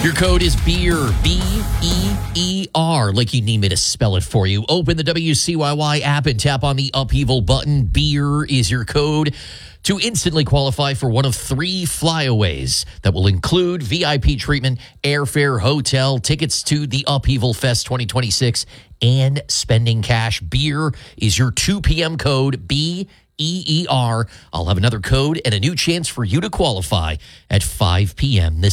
Your code is BEER, B-E-E-R, like you need me to spell it for you. Open the WCYY app and tap on the Upheaval button. BEER is your code to instantly qualify for one of 3 flyaways that will include VIP treatment, airfare, hotel, tickets to the Upheaval Fest 2026, and spending cash. BEER is your 2 p.m. code, BEER. I'll have another code and a new chance for you to qualify at 5 p.m. this